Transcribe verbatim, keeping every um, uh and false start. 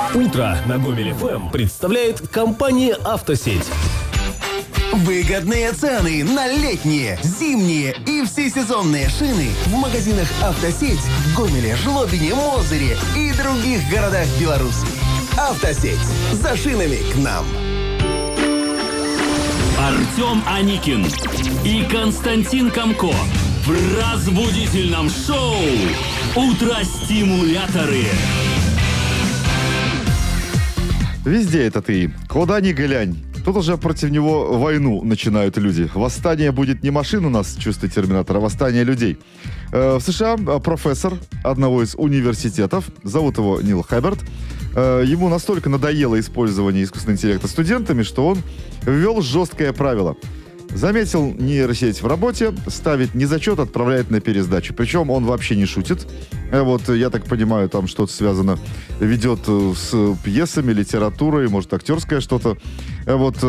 Утро на Гомель эф эм представляет компания «Автосеть». Выгодные цены на летние, зимние и всесезонные шины в магазинах «Автосеть» в Гомеле, Жлобине, Мозыре и других городах Беларуси. «Автосеть». За шинами к нам. Артем Аникин и Константин Комко в разбудительном шоу «Утро-стимуляторы». Везде это ты. Куда ни глянь. Тут уже против него войну начинают люди. Восстание будет не машин у нас, чувство терминатора, а восстание людей. Э, в США профессор одного из университетов, зовут его Нил Хаббард, э, ему настолько надоело использование искусственного интеллекта студентами, что он ввел жесткое правило. Заметил нейросеть в работе, ставит не зачет, отправляет на пересдачу. Причем он вообще не шутит. Вот, я так понимаю, там что-то связано, ведет с пьесами, литературой, может, актерское что-то. Вот,